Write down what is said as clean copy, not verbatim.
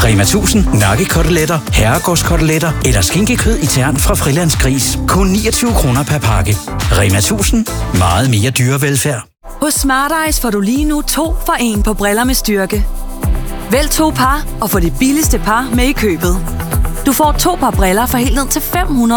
Rema 1000 nakkekoteletter, herregårdskoteletter eller skinkekød i tern fra Frilandsgris. Kun 29 kroner per pakke. Rema 1000. Meget mere dyrevelfærd. Hos Smart Eyes får du lige nu 2 for 1 på briller med styrke. Vælg 2 par og få det billigste par med i købet. Du får 2 par briller for helt ned til 500